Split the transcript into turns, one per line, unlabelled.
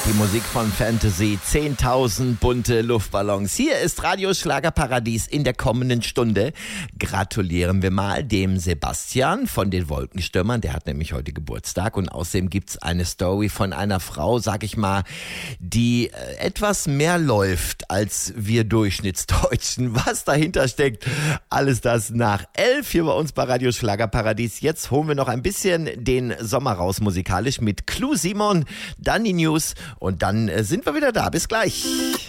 Die Musik von Fantasy, 10.000 bunte Luftballons. Hier ist Radio Schlagerparadies in der kommenden Stunde. Gratulieren wir mal dem Sebastian von den Wolkenstürmern, der hat nämlich heute Geburtstag. Und außerdem gibt's eine Story von einer Frau, sag ich mal, die etwas mehr läuft als wir Durchschnittsdeutschen. Was dahinter steckt, alles das nach 11 hier bei uns bei Radio Schlagerparadies. Jetzt holen wir noch ein bisschen den Sommer raus musikalisch mit Clou Simon, dann die News und dann sind wir wieder da. Bis gleich.